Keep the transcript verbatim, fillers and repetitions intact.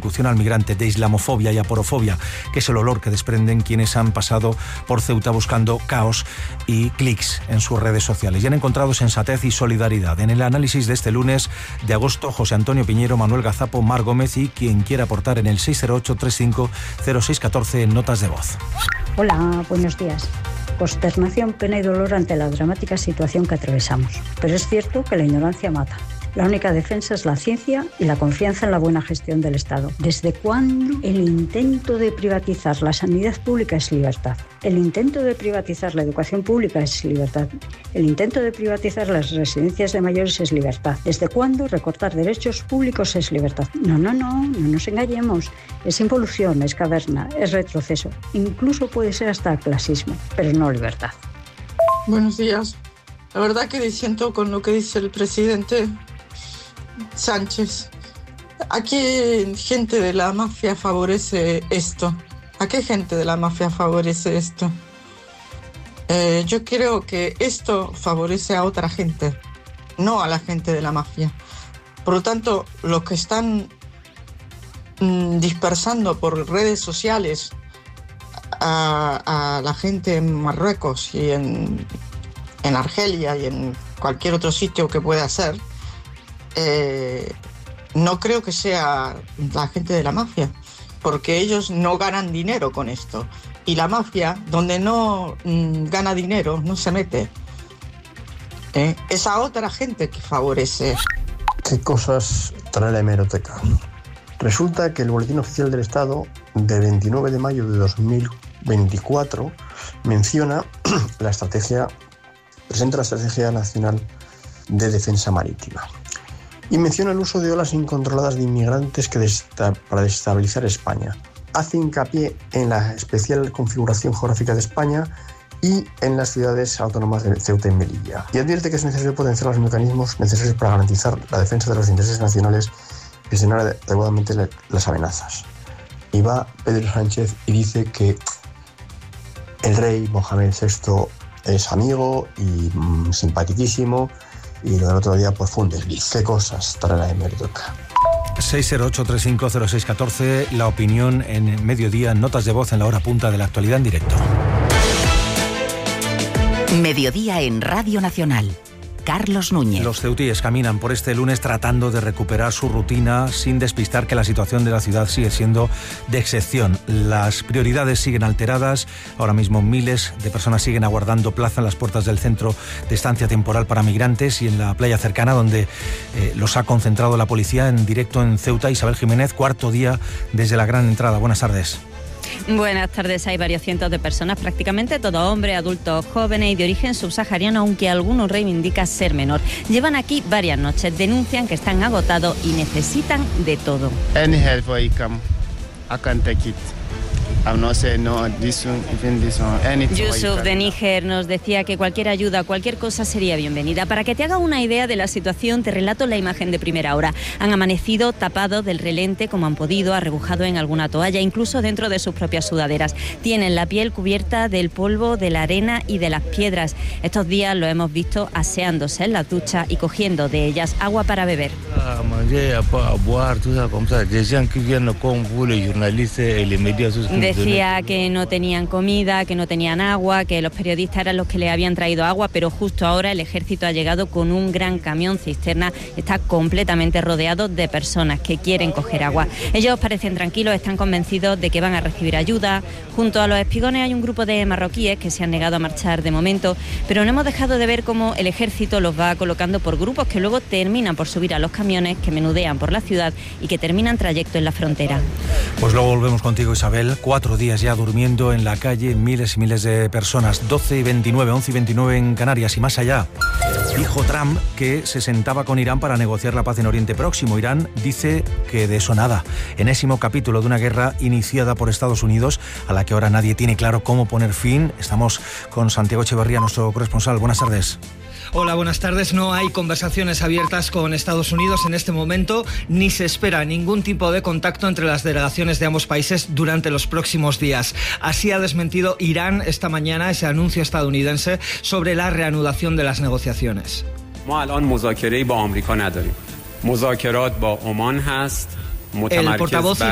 persecución al migrante, de islamofobia y aporofobia, que es el olor que desprenden quienes han pasado por Ceuta buscando caos y clics en sus redes sociales. Y han encontrado sensatez y solidaridad. En el análisis de este lunes de agosto, José Antonio Piñero, Manuel Gazapo, Mar Gómez y quien quiera aportar en el seis cero ocho, treinta y cinco, cero seis catorce en notas de voz. Hola, buenos días. Consternación, pena y dolor ante la dramática situación que atravesamos. Pero es cierto que la ignorancia mata. La única defensa es la ciencia y la confianza en la buena gestión del Estado. ¿Desde cuándo el intento de privatizar la sanidad pública es libertad? El intento de privatizar la educación pública es libertad. El intento de privatizar las residencias de mayores es libertad. ¿Desde cuándo recortar derechos públicos es libertad? No, no, no, no nos engañemos. Es involución, es caverna, es retroceso. Incluso puede ser hasta clasismo, pero no libertad. Buenos días. La verdad que disiento con lo que dice el presidente Sánchez. ¿A qué gente de la mafia favorece esto? ¿A qué gente de la mafia favorece esto? Eh, yo creo que esto favorece a otra gente, no a la gente de la mafia. Por lo tanto, los que están mmm, dispersando por redes sociales a, a la gente en Marruecos y en, en Argelia y en cualquier otro sitio que pueda ser, Eh, no creo que sea la gente de la mafia, porque ellos no ganan dinero con esto. Y la mafia, donde no mmm, gana dinero, no se mete. ¿Eh? Es a otra gente que favorece. ¿Qué cosas trae la hemeroteca? Resulta que el Boletín Oficial del Estado de veintinueve de mayo de dos mil veinticuatro menciona la estrategia, presenta la Estrategia Nacional de Defensa Marítima. Y menciona el uso de olas incontroladas de inmigrantes que desta- para desestabilizar España. Hace hincapié en la especial configuración geográfica de España y en las ciudades autónomas de Ceuta y Melilla. Y advierte que es necesario potenciar los mecanismos necesarios para garantizar la defensa de los intereses nacionales y gestionar adecuadamente las amenazas. Y va Pedro Sánchez y dice que el rey Mohamed sexto es amigo y mmm, simpaticísimo. Y lo del otro día, pues fue un desliz. ¿Qué cosas trae la hemeroteca? seis cero ocho, treinta y cinco, cero seis catorce, la opinión en mediodía, notas de voz en la hora punta de la actualidad en directo. Mediodía en Radio Nacional. Carlos Núñez. Los ceutíes caminan por este lunes tratando de recuperar su rutina sin despistar que la situación de la ciudad sigue siendo de excepción. Las prioridades siguen alteradas. Ahora mismo miles de personas siguen aguardando plaza en las puertas del centro de estancia temporal para migrantes y en la playa cercana donde eh, los ha concentrado la policía. En directo en Ceuta, Isabel Jiménez, cuarto día desde la gran entrada. Buenas tardes. Buenas tardes. Hay varios cientos de personas, prácticamente todos hombres, adultos, jóvenes y de origen subsahariano, aunque algunos reivindican ser menor. Llevan aquí varias noches, denuncian que están agotados y necesitan de todo. Any help I come, I can take it. I'm not saying no, this one, even this one, anything. Yusuf de Níger nos decía que cualquier ayuda, cualquier cosa sería bienvenida. Para que te hagas una idea de la situación, te relato la imagen de primera hora. Han amanecido tapados del relente como han podido, arrebujados en alguna toalla, incluso dentro de sus propias sudaderas. Tienen la piel cubierta del polvo, de la arena y de las piedras. Estos días lo hemos visto aseándose en la ducha y cogiendo de ellas agua para beber. Decía que no tenían comida, que no tenían agua, que los periodistas eran los que le habían traído agua, pero justo ahora el ejército ha llegado con un gran camión cisterna, está completamente rodeado de personas que quieren coger agua. Ellos parecen tranquilos, están convencidos de que van a recibir ayuda. Junto a los espigones hay un grupo de marroquíes que se han negado a marchar de momento, pero no hemos dejado de ver cómo el ejército los va colocando por grupos que luego terminan por subir a los camiones que menudean por la ciudad y que terminan trayecto en la frontera. Pues luego volvemos contigo, Isabel. Cuatro días ya durmiendo en la calle, miles y miles de personas. doce y veintinueve, once y veintinueve en Canarias y más allá. Dijo Trump que se sentaba con Irán para negociar la paz en Oriente Próximo. Irán dice que de eso nada. Enésimo capítulo de una guerra iniciada por Estados Unidos a la que ahora nadie tiene claro cómo poner fin. Estamos con Santiago Echeverría, nuestro corresponsal. Buenas tardes. Hola, buenas tardes. No hay conversaciones abiertas con Estados Unidos en este momento, ni se espera ningún tipo de contacto entre las delegaciones de ambos países durante los próximos días. Así ha desmentido Irán esta mañana ese anuncio estadounidense sobre la reanudación de las negociaciones. El portavoz